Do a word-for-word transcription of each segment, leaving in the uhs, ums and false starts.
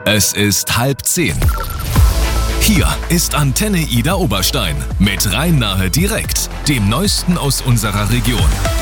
Es ist halb zehn. Hier ist Antenne Ida Oberstein mit Rhein-Nahe direkt, dem Neuesten aus unserer Region.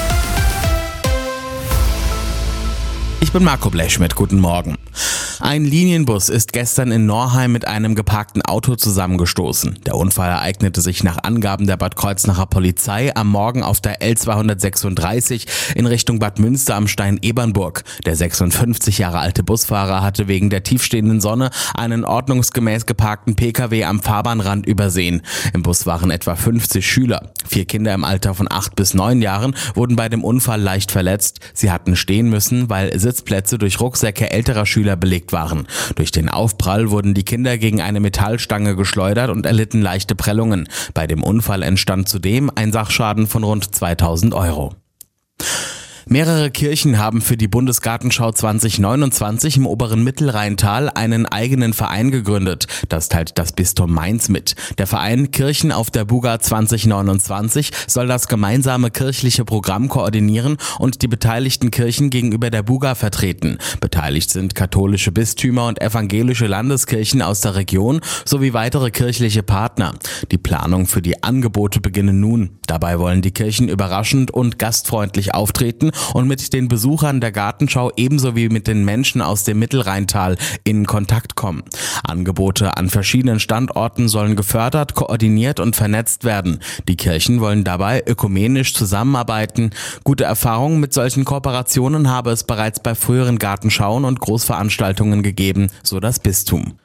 Ich bin Marco Blechschmidt, guten Morgen. Ein Linienbus ist gestern in Norheim mit einem geparkten Auto zusammengestoßen. Der Unfall ereignete sich nach Angaben der Bad Kreuznacher Polizei am Morgen auf der L zweihundertsechsunddreißig in Richtung Bad Münster am Stein-Ebernburg. Der sechsundfünfzig Jahre alte Busfahrer hatte wegen der tiefstehenden Sonne einen ordnungsgemäß geparkten Pkw am Fahrbahnrand übersehen. Im Bus waren etwa fünfzig Schüler. Vier Kinder im Alter von acht bis neun Jahren wurden bei dem Unfall leicht verletzt. Sie hatten stehen müssen, weil Sitzplätze durch Rucksäcke älterer Schüler belegt waren. Durch den Aufprall wurden die Kinder gegen eine Metallstange geschleudert und erlitten leichte Prellungen. Bei dem Unfall entstand zudem ein Sachschaden von rund zweitausend Euro. Mehrere Kirchen haben für die Bundesgartenschau zwanzig neunundzwanzig im oberen Mittelrheintal einen eigenen Verein gegründet. Das teilt das Bistum Mainz mit. Der Verein Kirchen auf der Buga zwanzig neunundzwanzig soll das gemeinsame kirchliche Programm koordinieren und die beteiligten Kirchen gegenüber der Buga vertreten. Beteiligt sind katholische Bistümer und evangelische Landeskirchen aus der Region sowie weitere kirchliche Partner. Die Planung für die Angebote beginnen nun. Dabei wollen die Kirchen überraschend und gastfreundlich auftreten und mit den Besuchern der Gartenschau ebenso wie mit den Menschen aus dem Mittelrheintal in Kontakt kommen. Angebote an verschiedenen Standorten sollen gefördert, koordiniert und vernetzt werden. Die Kirchen wollen dabei ökumenisch zusammenarbeiten. Gute Erfahrungen mit solchen Kooperationen habe es bereits bei früheren Gartenschauen und Großveranstaltungen gegeben, so das Bistum.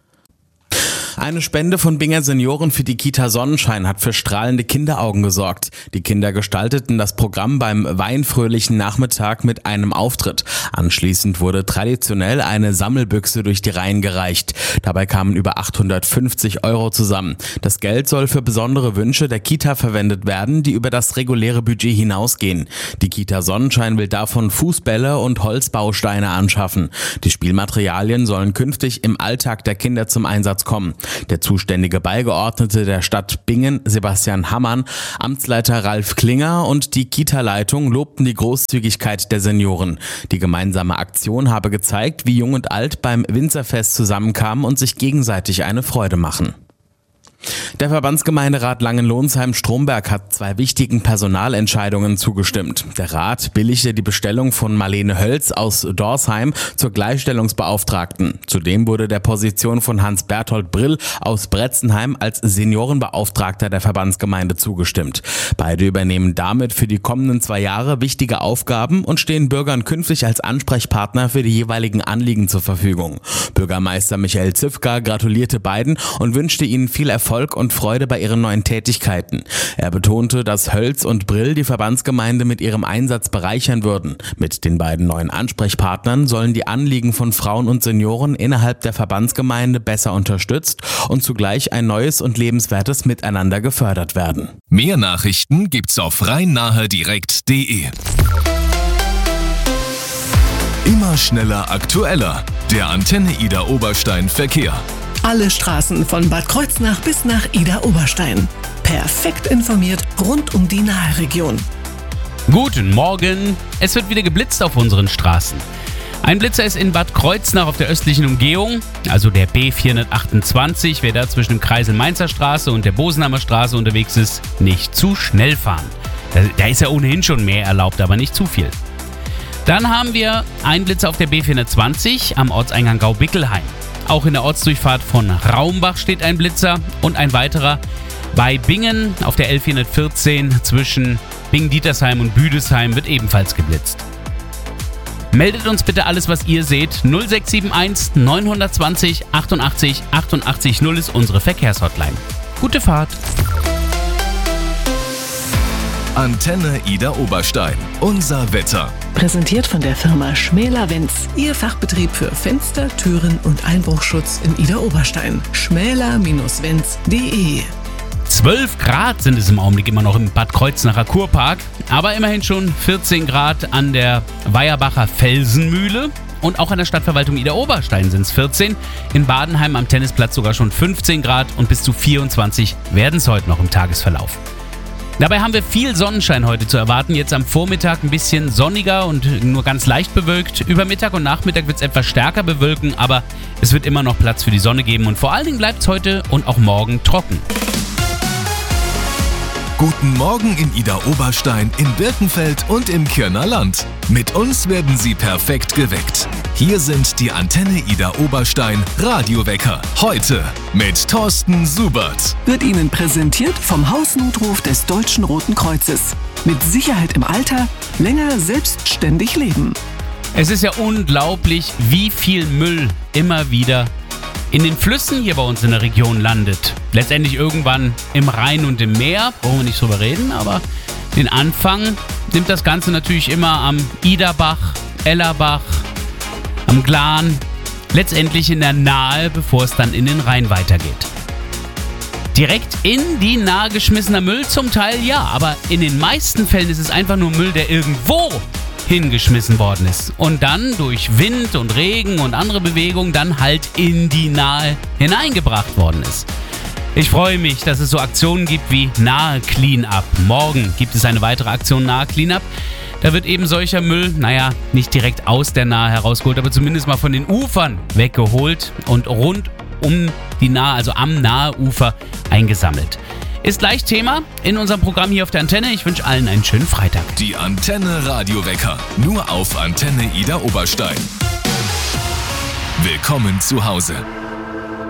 Eine Spende von Binger Senioren für die Kita Sonnenschein hat für strahlende Kinderaugen gesorgt. Die Kinder gestalteten das Programm beim weinfröhlichen Nachmittag mit einem Auftritt. Anschließend wurde traditionell eine Sammelbüchse durch die Reihen gereicht. Dabei kamen über achthundertfünfzig Euro zusammen. Das Geld soll für besondere Wünsche der Kita verwendet werden, die über das reguläre Budget hinausgehen. Die Kita Sonnenschein will davon Fußbälle und Holzbausteine anschaffen. Die Spielmaterialien sollen künftig im Alltag der Kinder zum Einsatz kommen. Der zuständige Beigeordnete der Stadt Bingen, Sebastian Hammann, Amtsleiter Ralf Klinger und die Kita-Leitung lobten die Großzügigkeit der Senioren. Die gemeinsame Aktion habe gezeigt, wie Jung und Alt beim Winzerfest zusammenkamen und sich gegenseitig eine Freude machen. Der Verbandsgemeinderat Langenlonsheim-Stromberg hat zwei wichtigen Personalentscheidungen zugestimmt. Der Rat billigte die Bestellung von Marlene Hölz aus Dorsheim zur Gleichstellungsbeauftragten. Zudem wurde der Position von Hans-Berthold Brill aus Bretzenheim als Seniorenbeauftragter der Verbandsgemeinde zugestimmt. Beide übernehmen damit für die kommenden zwei Jahre wichtige Aufgaben und stehen Bürgern künftig als Ansprechpartner für die jeweiligen Anliegen zur Verfügung. Bürgermeister Michael Zivka gratulierte beiden und wünschte ihnen viel Erfolg und Freude bei ihren neuen Tätigkeiten. Er betonte, dass Hölz und Brill die Verbandsgemeinde mit ihrem Einsatz bereichern würden. Mit den beiden neuen Ansprechpartnern sollen die Anliegen von Frauen und Senioren innerhalb der Verbandsgemeinde besser unterstützt und zugleich ein neues und lebenswertes Miteinander gefördert werden. Mehr Nachrichten gibt's auf rhein-nahe direkt punkt de. Immer schneller, aktueller. Der Antenne Ida Oberstein Verkehr. Alle Straßen von Bad Kreuznach bis nach Ida Oberstein. Perfekt informiert rund um die Naheregion. Guten Morgen. Es wird wieder geblitzt auf unseren Straßen. Ein Blitzer ist in Bad Kreuznach auf der östlichen Umgehung, also der B vierhundertachtundzwanzig. Wer da zwischen dem Kreisel Mainzer Straße und der Bosenheimer Straße unterwegs ist, nicht zu schnell fahren. Da, da ist ja ohnehin schon mehr erlaubt, aber nicht zu viel. Dann haben wir einen Blitzer auf der B vierhundertzwanzig am Ortseingang Gau-Bickelheim. Auch in der Ortsdurchfahrt von Raumbach steht ein Blitzer und ein weiterer bei Bingen auf der L vierhundertvierzehn zwischen Bingen-Dietersheim und Büdesheim wird ebenfalls geblitzt. Meldet uns bitte alles, was ihr seht. null sechs sieben eins neun zwei null achtundachtzig achtundachtzig null ist unsere Verkehrshotline. Gute Fahrt! Antenne Ida Oberstein. Unser Wetter. Präsentiert von der Firma Schmäler Wenz. Ihr Fachbetrieb für Fenster, Türen und Einbruchschutz in Ida Oberstein. schmäler Bindestrich wenz punkt de. zwölf Grad sind es im Augenblick immer noch im Bad Kreuznacher Kurpark. Aber immerhin schon vierzehn Grad an der Weierbacher Felsenmühle. Und auch an der Stadtverwaltung Ida Oberstein sind es vierzehn. In Badenheim am Tennisplatz sogar schon fünfzehn Grad und bis zu vierundzwanzig werden es heute noch im Tagesverlauf. Dabei haben wir viel Sonnenschein heute zu erwarten. Jetzt am Vormittag ein bisschen sonniger und nur ganz leicht bewölkt. Über Mittag und Nachmittag wird es etwas stärker bewölken, aber es wird immer noch Platz für die Sonne geben. Und vor allen Dingen bleibt es heute und auch morgen trocken. Guten Morgen in Idar-Oberstein, in Birkenfeld und im Kirner Land. Mit uns werden Sie perfekt geweckt. Hier sind die Antenne Idar-Oberstein Radiowecker. Heute mit Thorsten Subert. Wird Ihnen präsentiert vom Hausnotruf des Deutschen Roten Kreuzes. Mit Sicherheit im Alter, länger selbstständig leben. Es ist ja unglaublich, wie viel Müll immer wieder in den Flüssen hier bei uns in der Region landet. Letztendlich irgendwann im Rhein und im Meer, brauchen wir nicht drüber reden, aber den Anfang nimmt das Ganze natürlich immer am Iderbach, Ellerbach, am Glan, letztendlich in der Nahe, bevor es dann in den Rhein weitergeht. Direkt in die Nahe geschmissener Müll zum Teil ja, aber in den meisten Fällen ist es einfach nur Müll, der irgendwo hingeschmissen worden ist und dann durch Wind und Regen und andere Bewegungen dann halt in die Nahe hineingebracht worden ist. Ich freue mich, dass es so Aktionen gibt wie Nahe Cleanup. Morgen gibt es eine weitere Aktion Nahe Cleanup. Da wird eben solcher Müll, naja, nicht direkt aus der Nahe herausgeholt, aber zumindest mal von den Ufern weggeholt und rund um die Nahe, also am Naheufer eingesammelt. Ist gleich Thema in unserem Programm hier auf der Antenne. Ich wünsche allen einen schönen Freitag. Die Antenne Radiowecker. Nur auf Antenne Idar-Oberstein. Willkommen zu Hause.